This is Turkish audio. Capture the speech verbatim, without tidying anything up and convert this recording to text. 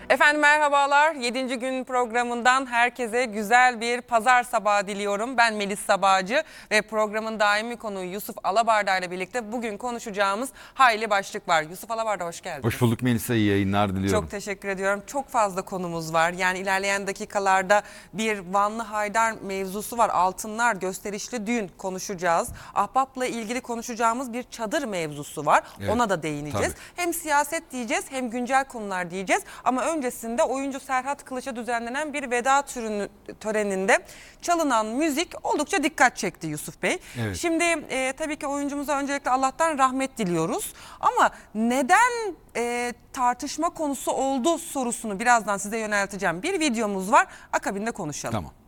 Efendim merhabalar. yedinci gün programından herkese güzel bir pazar sabahı diliyorum. Ben Melis Sabahcı ve programın daimi konuğu Yusuf Alabarda ile birlikte bugün konuşacağımız hayli başlık var. Yusuf Alabarda hoş geldiniz. Hoş bulduk Melisa, iyi yayınlar diliyorum. Çok teşekkür ediyorum. Çok fazla konumuz var. Yani ilerleyen dakikalarda bir Vanlı Haydar mevzusu var. Altınlar, gösterişli düğün konuşacağız. Ahbap'la ilgili konuşacağımız bir çadır mevzusu var. Evet, ona da değineceğiz. Tabii. Hem siyaset diyeceğiz hem güncel konular diyeceğiz. Ama öncesinde oyuncu Serhat Kılıç'a düzenlenen bir veda türünü, töreninde çalınan müzik oldukça dikkat çekti Yusuf Bey. Evet. Şimdi e, tabii ki oyuncumuza öncelikle Allah'tan rahmet diliyoruz. Ama neden e, tartışma konusu oldu sorusunu birazdan size yönelteceğim. Bir videomuz var, akabinde konuşalım. Tamam.